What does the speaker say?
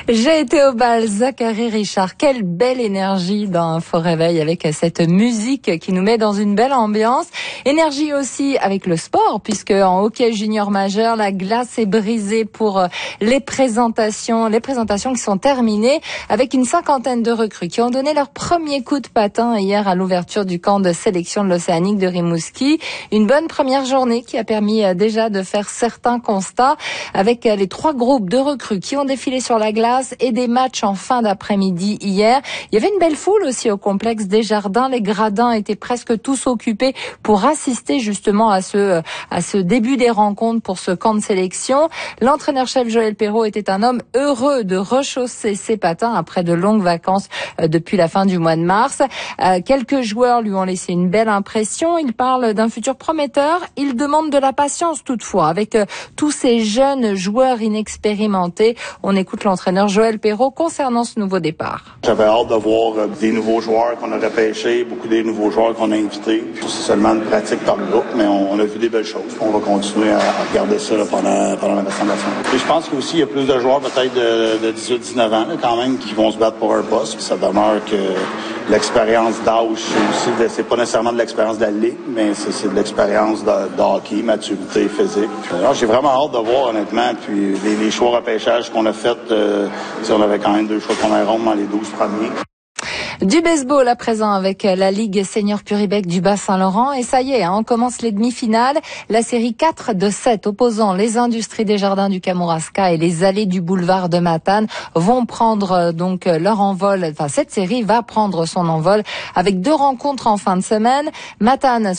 J'ai été au bal, Zachary Richard. Quelle belle énergie dans Info Réveil avec cette musique qui nous met dans une belle ambiance. Énergie aussi avec le sport, puisque en hockey junior majeur, la glace est brisée pour les présentations qui sont terminées avec une cinquantaine de recrues qui ont donné leur premier coup de patin hier à l'ouverture du camp de sélection de l'Océanique de Rimouski. Une bonne première journée qui a permis déjà de faire certains constats avec les 3 groupes de recrues qui ont défilé sur la glace et des matchs en fin d'après-midi hier. Il y avait une belle foule aussi au complexe des Jardins. Les gradins étaient presque tous occupés pour assister justement à ce début des rencontres pour ce camp de sélection. L'entraîneur-chef Joël Perrault était un homme heureux de rechausser ses patins après de longues vacances depuis la fin du mois de mars. Quelques joueurs lui ont laissé une belle impression. Il parle d'un futur prometteur. Il demande de la patience toutefois avec tous ces jeunes joueurs inexpérimentés. On écoute l'entraîneur Joël Perrault concernant ce nouveau départ. J'avais hâte de voir des nouveaux joueurs qu'on a repêchés, beaucoup des nouveaux joueurs qu'on a invités. C'est seulement une pratique par groupe, mais on a vu des belles choses. On va continuer à regarder ça là, pendant la restant de la semaine. Et je pense qu'aussi il y a plus de joueurs peut-être de 18-19 ans là, quand même qui vont se battre pour un poste. Ça demeure que l'expérience d'âge, aussi, c'est pas nécessairement de l'expérience de la ligue, mais c'est de l'expérience de hockey, maturité physique. Alors, j'ai vraiment hâte de voir honnêtement. Puis les choix repêchage qu'on a fait, on avait quand même 2 choix de première ronde dans les 12 premiers. Du baseball à présent avec la Ligue Senior Puribec du Bas-Saint-Laurent. Et ça y est, on commence les demi-finales. La série 4 de 7 opposant les Industries des Jardins du Kamouraska et les Allées du Boulevard de Matane vont prendre donc leur envol. Enfin, cette série va prendre son envol avec 2 rencontres en fin de semaine. Matane